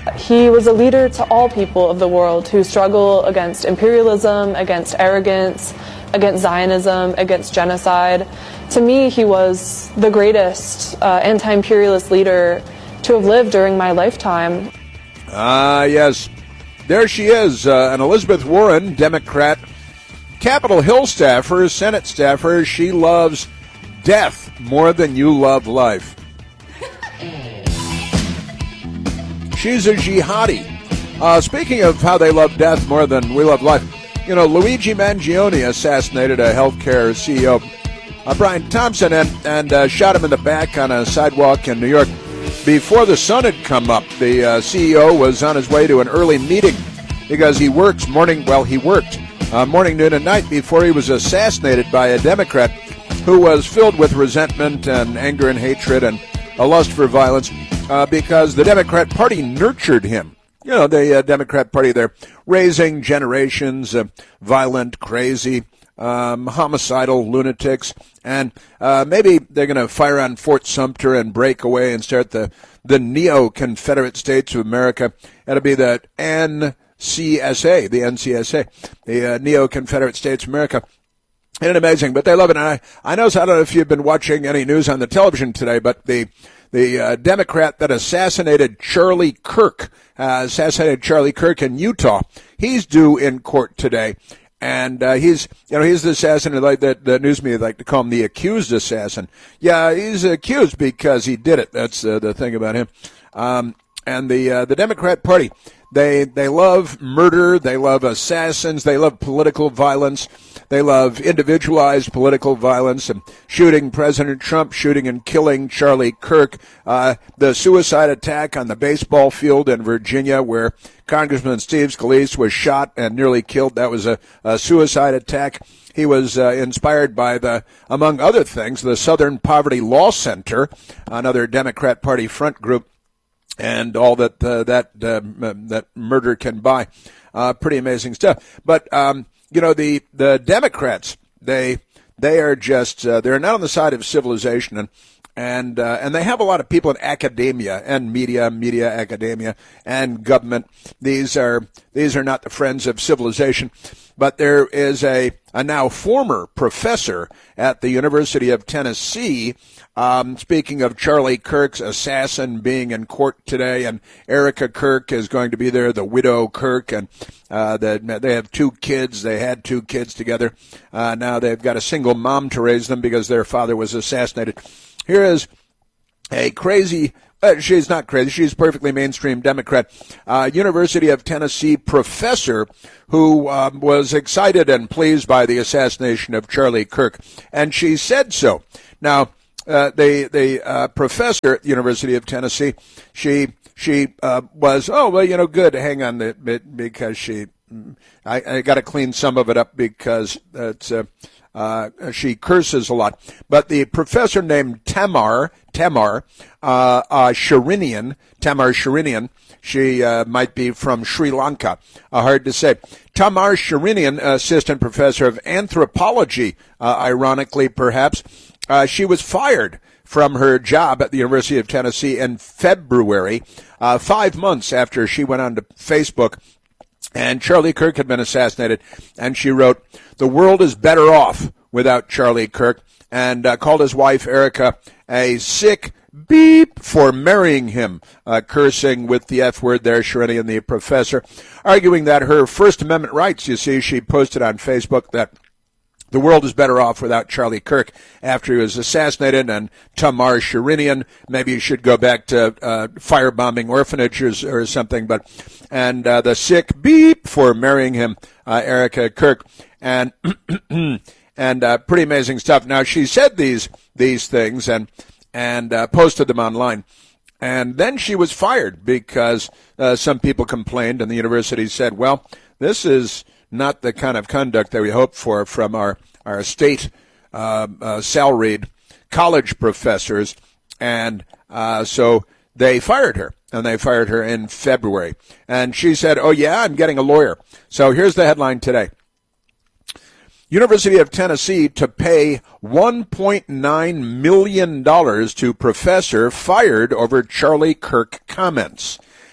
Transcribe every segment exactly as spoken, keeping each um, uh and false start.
He was a leader to all people of the world who struggle against imperialism, against arrogance, against Zionism, against genocide. To me, he was the greatest uh, anti-imperialist leader to have lived during my lifetime. Ah, uh, yes. There she is, uh, an Elizabeth Warren, Democrat, Capitol Hill staffer, Senate staffer. She loves death more than you love life. She's a jihadi. Uh, speaking of how they love death more than we love life, you know, Luigi Mangione assassinated a healthcare C E O, uh, Brian Thompson, and, and uh, shot him in the back on a sidewalk in New York. Before the sun had come up, the uh, C E O was on his way to an early meeting because he works morning, well, he worked uh, morning, noon, and night before he was assassinated by a Democrat who was filled with resentment and anger and hatred and a lust for violence uh, because the Democrat Party nurtured him. You know, the uh, Democrat Party, they're raising generations of violent, crazy, um, homicidal lunatics, and uh, maybe they're going to fire on Fort Sumter and break away and start the, the Neo-Confederate States of America. That'll be the N C S A, the N C S A, the uh, Neo-Confederate States of America. Isn't it amazing? But they love it. And I, I know, I don't know if you've been watching any news on the television today, but the the uh, Democrat that assassinated Charlie Kirk, uh, assassinated Charlie Kirk in Utah, he's due in court today. And uh, he's, you know, he's the assassin, like the, the news media like to call him the accused assassin. Yeah, he's accused because he did it. That's uh, the thing about him. Um, and the uh, the Democrat Party, they they love murder, they love assassins, they love political violence, they love individualized political violence, and shooting President Trump, shooting and killing Charlie Kirk, uh, the suicide attack on the baseball field in Virginia where Congressman Steve Scalise was shot and nearly killed. That was a, a suicide attack. He was uh, inspired by the, among other things, the Southern Poverty Law Center, another Democrat Party front group, and all that uh, that uh, that murder can buy. Uh, pretty amazing stuff. But um, you know, the the Democrats, they they are just uh, they're not on the side of civilization, and and uh, and they have a lot of people in academia and media, media, academia, and government. These are these are not the friends of civilization. But there is a, a now former professor at the University of Tennessee, um, speaking of Charlie Kirk's assassin being in court today, and Erica Kirk is going to be there, the widow Kirk, and uh, the, they have two kids. They had two kids together. Uh, now they've got a single mom to raise them because their father was assassinated. Here is a crazy... Uh, she's not crazy. She's a perfectly mainstream Democrat. Uh, University of Tennessee professor who um, was excited and pleased by the assassination of Charlie Kirk, and she said so. Now, uh, the the uh, professor at the University of Tennessee, she she uh, was oh well, you know, good. Hang on, the bit because she I, I got to clean some of it up because it's. Uh, Uh, she curses a lot. But the professor named Tamar, Tamar, uh, uh, Sharinian, Tamar Sharinian, she uh, might be from Sri Lanka, uh, hard to say. Tamar Sharinian, assistant professor of anthropology, uh, ironically perhaps, uh, she was fired from her job at the University of Tennessee in February, uh, five months after she went on to Facebook. And Charlie Kirk had been assassinated, and she wrote, "The world is better off without Charlie Kirk," and uh, called his wife, Erica, a sick beep for marrying him, uh, cursing with the F word there, Sharinian, the professor, arguing that her First Amendment rights, you see, she posted on Facebook that the world is better off without Charlie Kirk after he was assassinated, and Tamar Sharinian, maybe you should go back to uh, firebombing orphanages or something, but and uh, the sick beep for marrying him, uh, Erica Kirk, and and uh, pretty amazing stuff. Now, she said these these things and and uh, posted them online, and then she was fired because uh, some people complained, and the university said, well, this is not the kind of conduct that we hope for from our, our state uh, uh, salaried college professors. And uh, so they fired her, and they fired her in February. And she said, oh, yeah, I'm getting a lawyer. So here's the headline today. University of Tennessee to pay one point nine million dollars to professor fired over Charlie Kirk comments.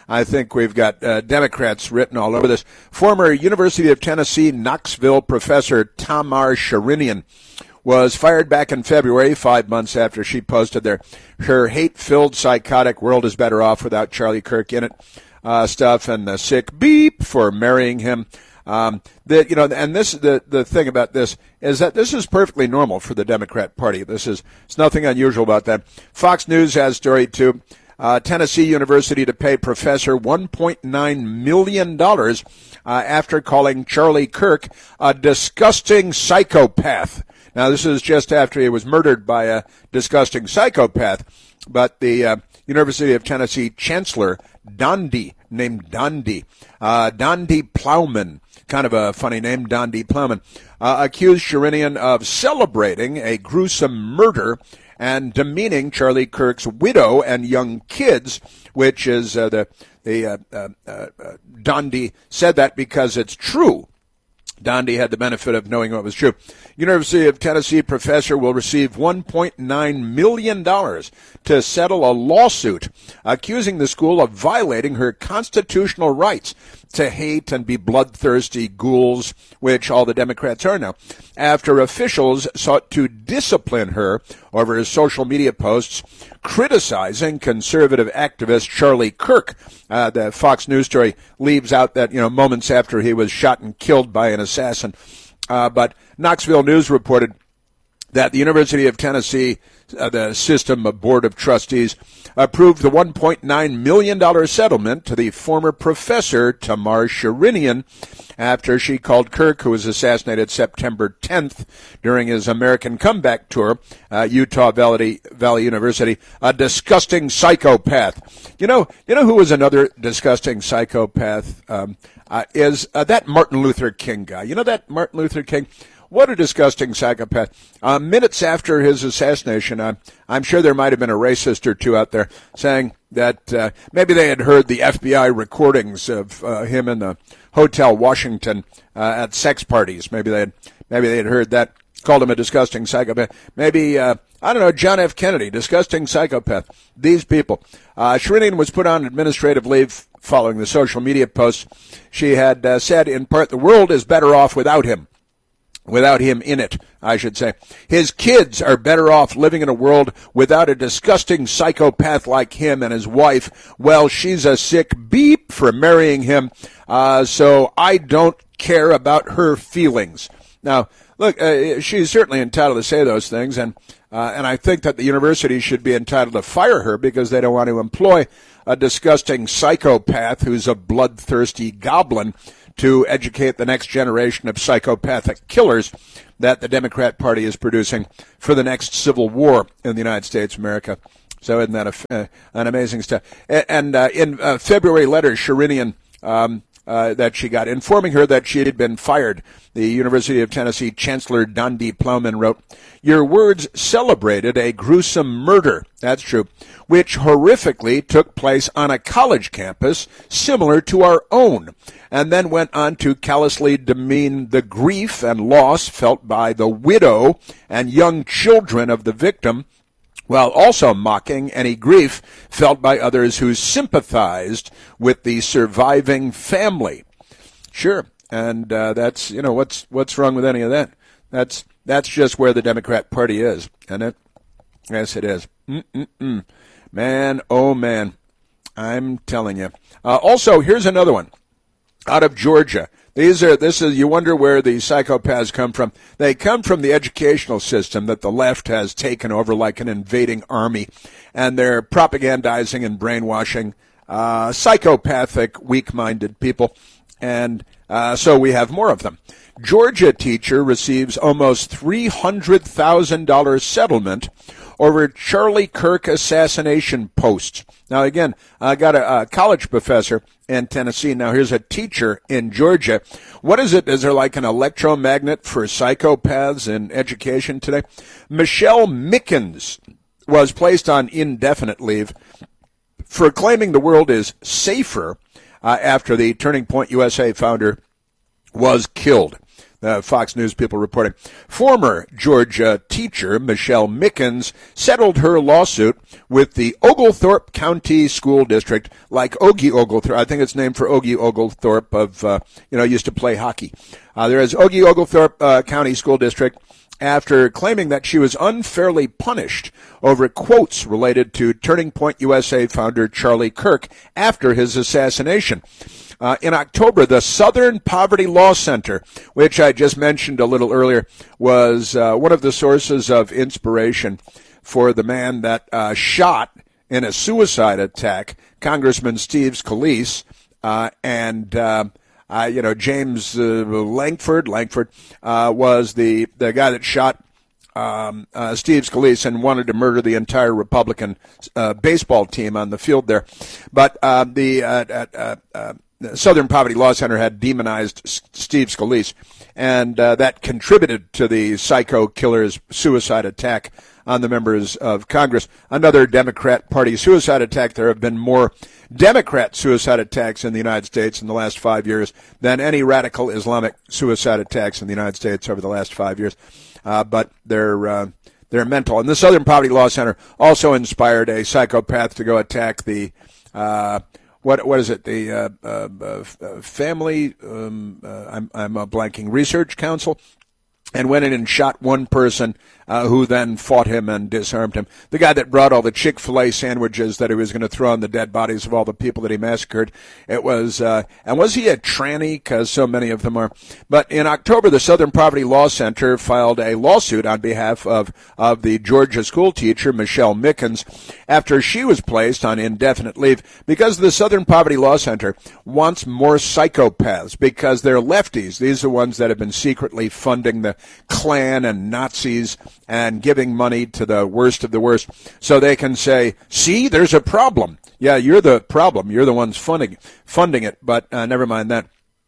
I think we've got uh, Democrats written all over this. Former University of Tennessee Knoxville professor Tamar Sharinian was fired back in February, five months after she posted their her hate-filled, psychotic "world is better off without Charlie Kirk in it" uh, stuff and the sick beep for marrying him. Um, the, you know, and this the the thing about this is that this is perfectly normal for the Democrat Party. This is it's nothing unusual about that. Fox News has story too. Uh, Tennessee University to pay professor one point nine million dollars uh, after calling Charlie Kirk a disgusting psychopath. Now, this is just after he was murdered by a disgusting psychopath. But the uh, University of Tennessee chancellor, Dondi, named Dondi, uh, Dondi Plowman, kind of a funny name, Dondi Plowman, uh, accused Sharinian of celebrating a gruesome murder and demeaning Charlie Kirk's widow and young kids, which is uh, the, the uh, uh, uh, Dondi said that because it's true. Dondi had the benefit of knowing what was true. University of Tennessee professor will receive one point nine million dollars to settle a lawsuit accusing the school of violating her constitutional rights to hate and be bloodthirsty ghouls, which all the Democrats are now, after officials sought to discipline her over his social media posts criticizing conservative activist Charlie Kirk. Uh, the Fox News story leaves out that, you know, moments after he was shot and killed by an assassin. Uh, but Knoxville News reported that the University of Tennessee, uh, the system of board of trustees, approved the one point nine million dollars settlement to the former professor Tamar Sharinian after she called Kirk, who was assassinated September tenth during his American comeback tour, uh, Utah Valley, Valley University, a disgusting psychopath. You know, you know who was another disgusting psychopath? Um, uh, is uh, that Martin Luther King guy. You know that Martin Luther King? What a disgusting psychopath. Uh, minutes after his assassination, uh, I'm sure there might have been a racist or two out there saying that uh, maybe they had heard the F B I recordings of uh, him in the Hotel Washington uh, at sex parties. Maybe they had, maybe they had heard that, called him a disgusting psychopath. Maybe, uh, I don't know, John F. Kennedy, disgusting psychopath. These people. Uh, Sharinian was put on administrative leave following the social media posts. She had uh, said, in part, the world is better off without him. Without him in it, I should say. His kids are better off living in a world without a disgusting psychopath like him, and his wife, well, she's a sick beep for marrying him, uh, so I don't care about her feelings. Now, look, uh, she's certainly entitled to say those things, and uh, and I think that the university should be entitled to fire her because they don't want to employ a disgusting psychopath who's a bloodthirsty goblin to educate the next generation of psychopathic killers that the Democrat Party is producing for the next civil war in the United States of America. So isn't that a, uh, an amazing stuff? And uh, in uh, February letter, Sharinian, um, uh, that she got, informing her that she had been fired, the University of Tennessee Chancellor Dondi Plowman wrote, "Your words celebrated a gruesome murder," that's true, "which horrifically took place on a college campus similar to our own," and then went on to callously demean the grief and loss felt by the widow and young children of the victim, while also mocking any grief felt by others who sympathized with the surviving family. Sure, and uh, that's, you know, what's what's wrong with any of that? That's that's just where the Democrat Party is, isn't it? Yes, it is. Mm-mm-mm. Man, oh man, I'm telling you. Uh, also, here's another one out of Georgia. These are, this is, you wonder where the psychopaths come from. They come from the educational system that the left has taken over like an invading army, and they're propagandizing and brainwashing uh, psychopathic, weak-minded people, and uh, so we have more of them. Georgia teacher receives almost three hundred thousand dollars settlement over Charlie Kirk assassination posts. Now, again, I got a, a college professor in Tennessee. Now, here's a teacher in Georgia. What is it? Is there like an electromagnet for psychopaths in education today? Michelle Mickens was placed on indefinite leave for claiming the world is safer uh, after the Turning Point U S A founder was killed. Uh, Fox News people reporting. Former Georgia teacher Michelle Mickens settled her lawsuit with the Oglethorpe County School District, like Ogie Oglethorpe. I think it's named for Ogie Oglethorpe of, uh, you know, used to play hockey. Uh, there is Ogie Oglethorpe uh, County School District, after claiming that she was unfairly punished over quotes related to Turning Point U S A founder Charlie Kirk after his assassination. Uh, in October, the Southern Poverty Law Center, which I just mentioned a little earlier, was uh, one of the sources of inspiration for the man that uh, shot in a suicide attack Congressman Steve Scalise uh, and uh, uh, you know James uh, Lankford. Lankford uh, was the the guy that shot Um, uh, Steve Scalise and wanted to murder the entire Republican uh, baseball team on the field there. But uh, the uh, uh, uh, the Southern Poverty Law Center had demonized S- Steve Scalise, and uh, that contributed to the psycho killer's suicide attack on the members of Congress. Another Democrat Party suicide attack. There have been more Democrat suicide attacks in the United States in the last five years than any radical Islamic suicide attacks in the United States over the last five years. Uh, but they're uh, they're mental. And the Southern Poverty Law Center also inspired a psychopath to go attack the uh, what what is it the uh, uh, uh, family um, uh, I'm I'm uh, blanking Research Council, and went in and shot one person uh, who then fought him and disarmed him. The guy that brought all the Chick-fil-A sandwiches that he was going to throw on the dead bodies of all the people that he massacred. It was, uh, and was he a tranny? Because so many of them are. But in October, the Southern Poverty Law Center filed a lawsuit on behalf of, of the Georgia school teacher, Michelle Mickens, after she was placed on indefinite leave because the Southern Poverty Law Center wants more psychopaths because they're lefties. These are the ones that have been secretly funding the Klan and Nazis and giving money to the worst of the worst so they can say, see, there's a problem. Yeah, you're the problem. You're the ones funding funding it, but uh, never mind that.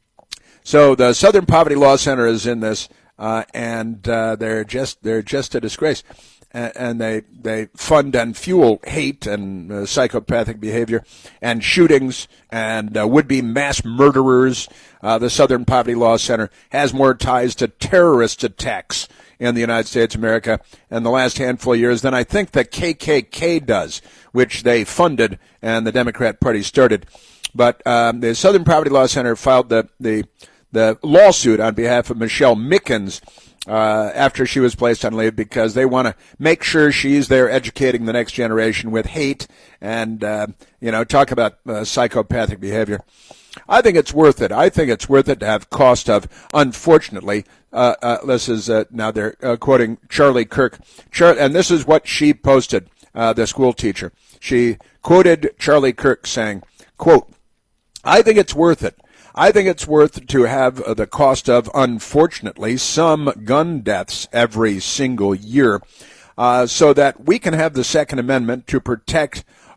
So the Southern Poverty Law Center is in this, uh, and uh, they're just they're just a disgrace. And they, they fund and fuel hate and uh, psychopathic behavior and shootings and uh, would-be mass murderers. Uh, the Southern Poverty Law Center has more ties to terrorist attacks in the United States of America in the last handful of years than I think the K K K does, which they funded and the Democrat Party started. But um, the Southern Poverty Law Center filed the, the, the lawsuit on behalf of Michelle Mickens, Uh, after she was placed on leave because they want to make sure she's there educating the next generation with hate and, uh, you know, talk about uh, psychopathic behavior. I think it's worth it. I think it's worth it to have cost of, unfortunately, uh, uh, this is, uh, now they're uh, quoting Charlie Kirk, Char- and this is what she posted, uh, the school teacher. She quoted Charlie Kirk saying, quote, I think it's worth it. I think it's worth to have the cost of, unfortunately, some gun deaths every single year uh, so that we can have the Second Amendment to protect